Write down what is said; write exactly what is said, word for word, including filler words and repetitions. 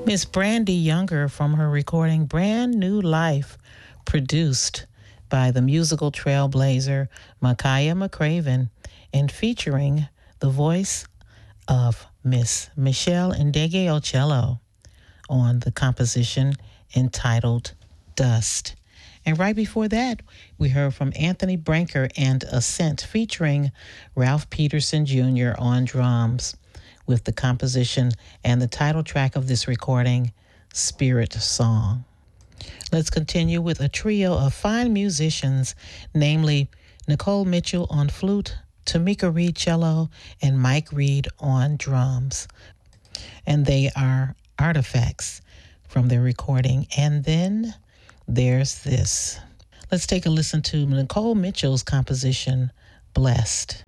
Miss Brandy Younger from her recording Brand New Life, produced by the musical trailblazer Makaya McCraven and featuring the voice of Miss Michelle Ndegeocello on the composition entitled Dust. And right before that, we heard from Anthony Branker and Ascent featuring Ralph Peterson Junior on drums with the composition and the title track of this recording, Spirit Song. Let's continue with a trio of fine musicians, namely Nicole Mitchell on flute, Tamika Reed cello, and Mike Reed on drums. And they are artifacts from their recording. And then there's this. Let's take a listen to Nicole Mitchell's composition, Blessed.